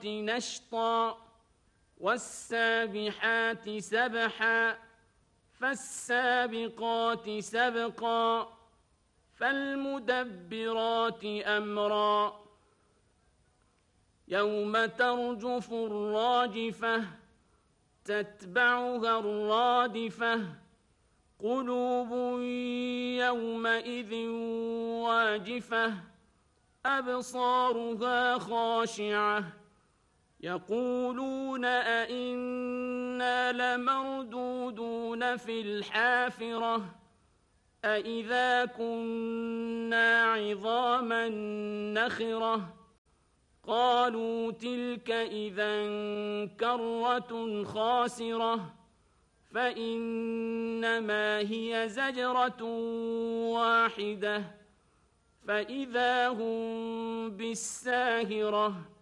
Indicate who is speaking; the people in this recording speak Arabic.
Speaker 1: نشطا والسابحات سبحا فالسابقات سبقا فالمدبرات أمرا يوم ترجف الراجفة تتبعها الرادفة قلوب يومئذ واجفة أبصارها خاشعة يقولون أئنا لمردودون في الحافرة أئذا كنا عظاما نخرة قالوا تلك إذا كرة خاسرة فإنما هي زجرة واحدة فإذا هم بالساهرة